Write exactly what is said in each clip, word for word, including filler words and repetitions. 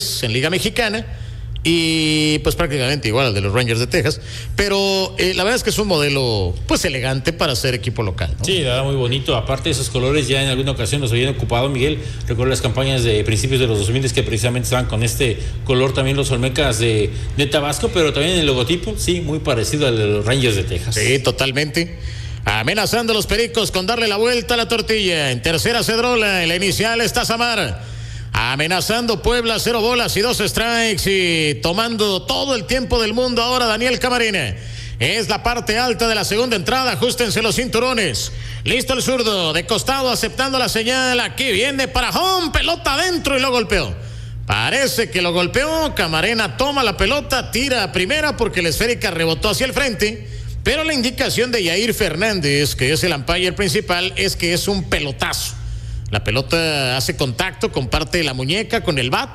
en Liga Mexicana y pues prácticamente igual al de los Rangers de Texas, pero eh, la verdad es que es un modelo pues elegante para ser equipo local, ¿no? Sí, la verdad muy bonito. Aparte de esos colores, ya en alguna ocasión nos habían ocupado, Miguel. Recuerdo las campañas de principios de los dos mil que precisamente estaban con este color también los Olmecas de, de Tabasco, pero también el logotipo, sí, muy parecido al de los Rangers de Texas. Sí, totalmente. Amenazando a los Pericos con darle la vuelta a la tortilla. En tercera Cedrola, en la inicial está Samar. Amenazando Puebla, cero bolas y dos strikes y tomando todo el tiempo del mundo ahora Daniel Camarena. Es la parte alta de la segunda entrada, ajustense los cinturones. Listo el zurdo, de costado aceptando la señal, aquí viene para home, pelota adentro y lo golpeó. Parece que lo golpeó, Camarena toma la pelota, tira a primera porque la esférica rebotó hacia el frente, pero la indicación de Yair Fernández, que es el umpire principal, es que es un pelotazo. La pelota hace contacto con parte de la muñeca, con el bat.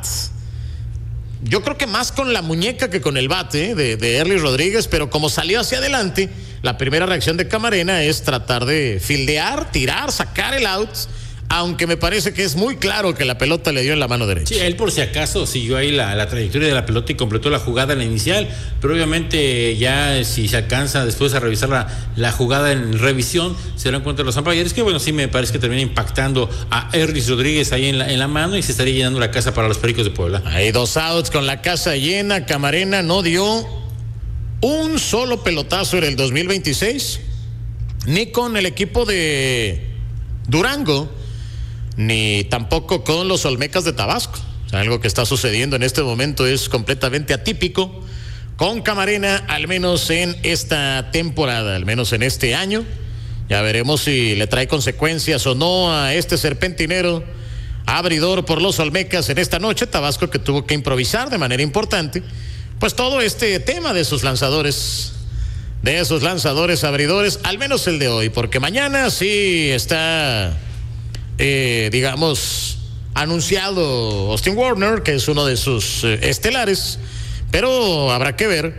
Yo creo que más con la muñeca que con el bat ¿eh? de, de Erlis Rodríguez, pero como salió hacia adelante, la primera reacción de Camarena es tratar de fildear, tirar, sacar el out, aunque me parece que es muy claro que la pelota le dio en la mano derecha. Sí, él por si acaso siguió ahí la, la trayectoria de la pelota y completó la jugada en la inicial, pero obviamente ya si se alcanza después a revisar la, la jugada en revisión, se darán cuenta los umpires que bueno, sí me parece que termina impactando a Erlis Rodríguez ahí en la, en la mano y se estaría llenando la casa para los Pericos de Puebla. Hay dos outs con la casa llena, Camarena no dio un solo pelotazo en el dos mil veintiséis, ni con el equipo de Durango, ni tampoco con los Olmecas de Tabasco. O sea, algo que está sucediendo en este momento es completamente atípico con Camarena, al menos en esta temporada, al menos en este año. Ya veremos si le trae consecuencias o no a este serpentinero abridor por los Olmecas en esta noche. Tabasco que tuvo que improvisar de manera importante pues todo este tema de sus lanzadores, de esos lanzadores abridores, al menos el de hoy, porque mañana sí está Eh, digamos, anunciado Austin Warner, que es uno de sus eh, estelares, pero habrá que ver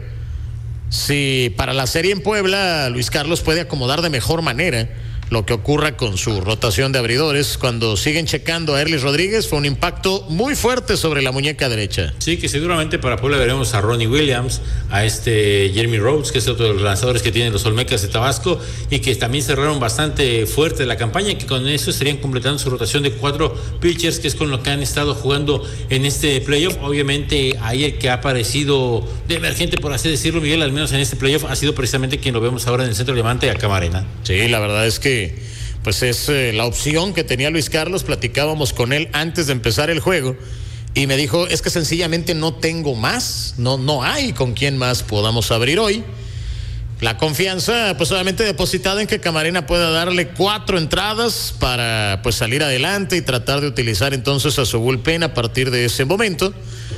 si para la serie en Puebla Luis Carlos puede acomodar de mejor manera lo que ocurra con su rotación de abridores. Cuando siguen checando a Erlis Rodríguez, fue un impacto muy fuerte sobre la muñeca derecha. Sí, que seguramente para Puebla veremos a Ronnie Williams, a este Jeremy Rhodes, que es otro de los lanzadores que tienen los Olmecas de Tabasco y que también cerraron bastante fuerte la campaña y que con eso estarían completando su rotación de cuatro pitchers, que es con lo que han estado jugando en este playoff. Obviamente ahí el que ha aparecido de emergente, por así decirlo, Miguel, al menos en este playoff, ha sido precisamente quien lo vemos ahora en el centro de Levante, a Camarena. Sí, la verdad es que pues es eh, la opción que tenía Luis Carlos. Platicábamos con él antes de empezar el juego y me dijo, es que sencillamente no tengo más, no, no hay con quién más podamos abrir hoy. La confianza pues obviamente depositada en que Camarena pueda darle cuatro entradas para pues salir adelante y tratar de utilizar entonces a su bullpen a partir de ese momento.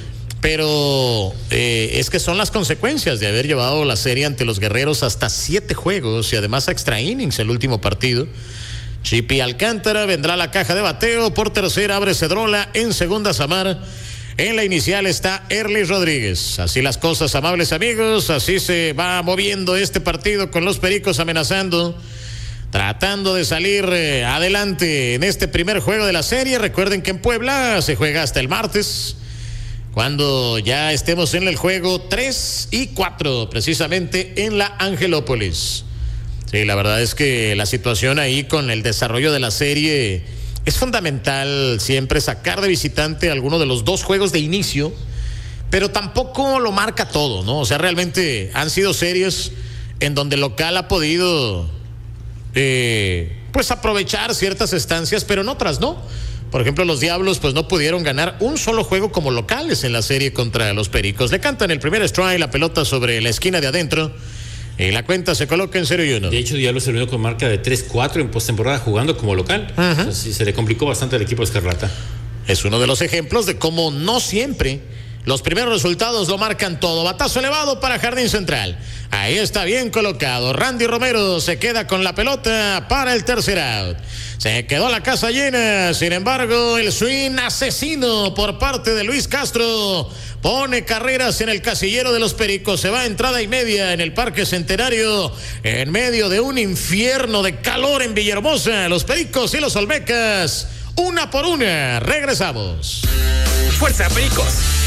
Pero eh, es que son las consecuencias de haber llevado la serie ante los Guerreros hasta siete juegos y además a extra innings el último partido. Chipi Alcántara vendrá a la caja de bateo, por tercera abre Cedrola, en segunda Samar, en la inicial está Erlis Rodríguez. Así las cosas, amables amigos, así se va moviendo este partido con los Pericos amenazando, tratando de salir eh, adelante en este primer juego de la serie. Recuerden que en Puebla se juega hasta el martes, cuando ya estemos en el juego tres y cuatro, precisamente en la Angelópolis. Sí, la verdad es que la situación ahí con el desarrollo de la serie es fundamental siempre sacar de visitante alguno de los dos juegos de inicio, pero tampoco lo marca todo, ¿no? O sea, realmente han sido series en donde el local ha podido eh, pues aprovechar ciertas estancias, pero en otras no. Por ejemplo, los Diablos pues no pudieron ganar un solo juego como locales en la serie contra los Pericos. Le cantan el primer strike, la pelota sobre la esquina de adentro y la cuenta se coloca en cero y uno. De hecho, Diablos terminó con marca de tres cuatro en postemporada jugando como local. Uh-huh. Entonces, sí, se le complicó bastante al equipo Escarlata. Es uno de los ejemplos de cómo no siempre los primeros resultados lo marcan todo. Batazo elevado para Jardín Central. Ahí está bien colocado. Randy Romero se queda con la pelota para el tercer out. Se quedó la casa llena. Sin embargo, el swing asesino por parte de Luis Castro pone carreras en el casillero de los Pericos. Se va a entrada y media en el Parque Centenario, en medio de un infierno de calor en Villahermosa. Los Pericos y los Olmecas, una por una. Regresamos. Fuerza Pericos.